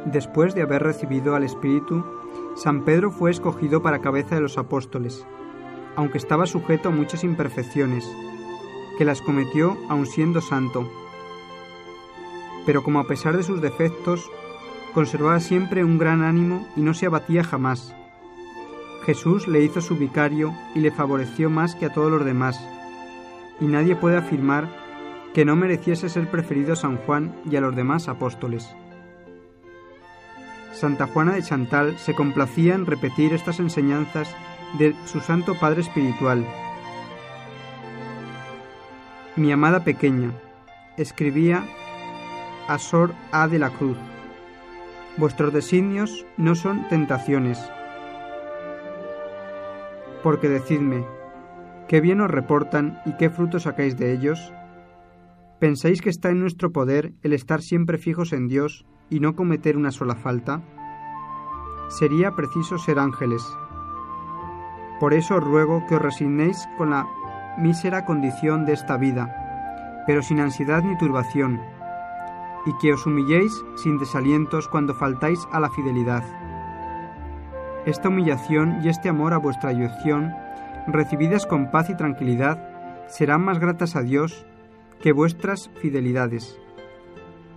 Después de haber recibido al Espíritu, San Pedro fue escogido para cabeza de los apóstoles, aunque estaba sujeto a muchas imperfecciones, que las cometió aun siendo santo. Pero como a pesar de sus defectos, conservaba siempre un gran ánimo y no se abatía jamás. Jesús le hizo su vicario y le favoreció más que a todos los demás, y nadie puede afirmar que no mereciese ser preferido a San Juan y a los demás apóstoles. Santa Juana de Chantal se complacía en repetir estas enseñanzas de su Santo Padre Espiritual. Mi amada pequeña, escribía a Sor A. de la Cruz, vuestros designios no son tentaciones, porque decidme, ¿qué bien os reportan y qué fruto sacáis de ellos? ¿Pensáis que está en nuestro poder el estar siempre fijos en Dios y no cometer una sola falta? Sería preciso ser ángeles. Por eso os ruego que os resignéis con la mísera condición de esta vida, pero sin ansiedad ni turbación, y que os humilléis sin desalientos cuando faltáis a la fidelidad. Esta humillación y este amor a vuestra elección, recibidas con paz y tranquilidad, serán más gratas a Dios que vuestras fidelidades.